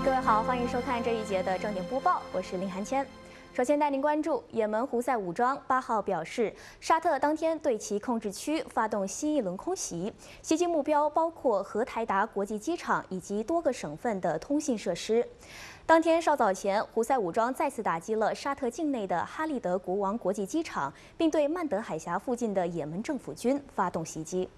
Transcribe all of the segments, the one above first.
各位好，欢迎收看这一节的正点播报，我是林涵谦。首先带您关注，也门胡塞武装8号表示，沙特当天对其控制区发动新一轮空袭，袭击目标包括荷台达国际机场以及多个省份的通信设施。当天稍早前，胡塞武装再次打击了沙特境内的哈利德国王国际机场，并对曼德海峡附近的也门政府军发动袭击。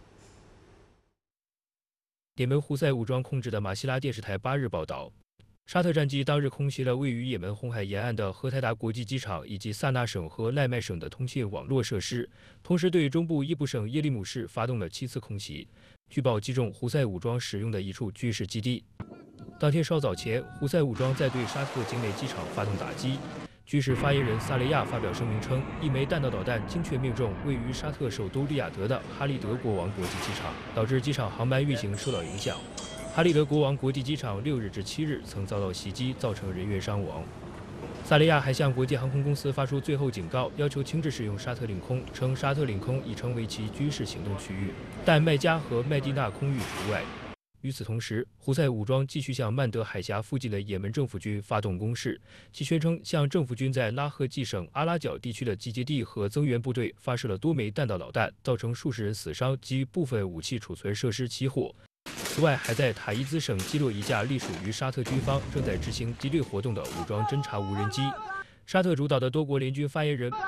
也门胡塞武装控制的马希拉电视台8日报道，沙特战机当日空袭了位于也门红海沿岸的荷台达国际机场以及萨那省和赖麦省的通信网络设施，同时对中部伊布省耶利姆市发动了7次空袭，据报击中胡塞武装使用的一处军事基地。当天稍早前，胡塞武装在对沙特境内机场发动打击。军事发言人萨雷亚发表声明称，一枚弹道导弹精确命中位于沙特首都利雅得的哈利德国王国际机场，导致机场航班运行受到影响。哈利德国王国际机场6日至7日曾遭到袭击，造成人员伤亡。萨雷亚还向国际航空公司发出最后警告，要求停止使用沙特领空，称沙特领空已成为其军事行动区域，但麦加和麦地那空域除外。与此同时，胡塞武装继续向曼德海峡附近的也门政府军发动攻势，其宣称向政府军在拉赫季省阿拉角地区的集结地和增援部队发射了多枚弹道导弹，造成数十人死伤及部分武器储存设施起火。此外，还在塔伊兹省击落一架隶属于沙特军方正在执行击坠活动的武装侦察无人机。沙特主导的多国联军发言人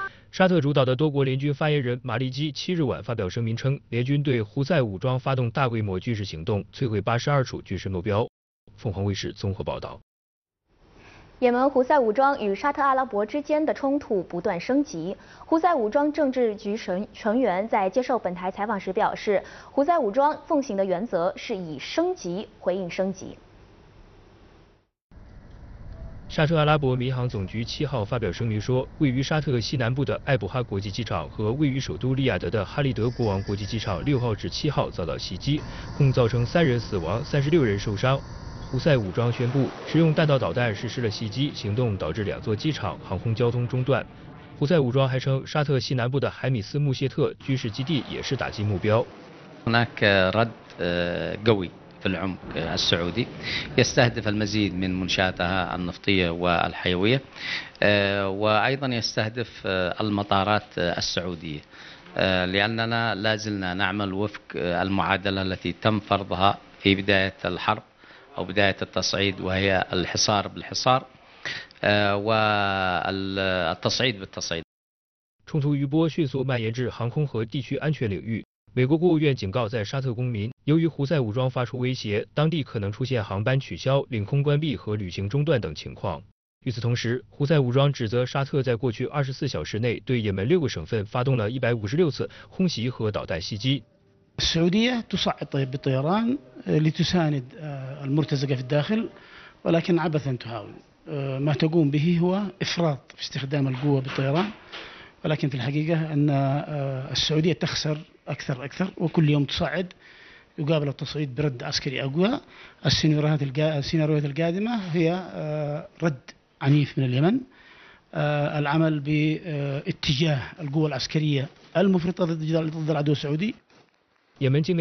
马利基7日晚发表声明称，联军对胡塞武装发动大规模军事行动，摧毁82处军事目标。凤凰卫视综合报道。 也门胡塞武装与沙特阿拉伯之间的冲突不断升级。胡塞武装政治局成员在接受本台采访时表示，胡塞武装奉行的原则是以升级回应升级。 沙特阿拉伯民航总局7号发表声明说，位于沙特西南部的艾卜哈国际机场和位于首都利雅得的哈利德国王国际机场6号至7号遭到袭击，共造成3人死亡，36人受伤。胡塞武装宣布使用弹道导弹实施了袭击行动，导致2座机场航空交通中断。胡塞武装还称，沙特西南部的海米斯穆谢特军事基地也是打击目标。 في العمق السعودي يستهدف المزيد من منشاتها النفطية والحيوية وأيضا يستهدف المطارات السعودية لأننا لا زلنا نعمل وفق المعادلة التي تم فرضها في بداية الحرب أو بداية التصعيد، وهي الحصار بالحصار والتصعيد بالتصعيد。 冲突余波迅速蔓延至航空和地区安全领域。美国国务院警告在沙特公民，由于胡塞武装发出威胁，当地可能出现航班取消、领空关闭和旅行中断等情况。与此同时，胡塞武装指责沙特在过去24小时内对也门6个省份发动了156次空袭和导弹袭击。 السعودية تصعد بالطيران لتساند المرتزقة في الداخل، ولكن عبثا تحاول. ما تقوم به هو إفراط في استخدام القوة بالطيران، ولكن في الحقيقة أن السعودية تخسر أكثر وكل يوم تصعد يقابل التصعيد برد عسكري أقوى. السيناريوهات القادمة هي رد عنيف من اليمن، العمل باتجاه القوى العسكرية المفرطة ضد العدو السعودي.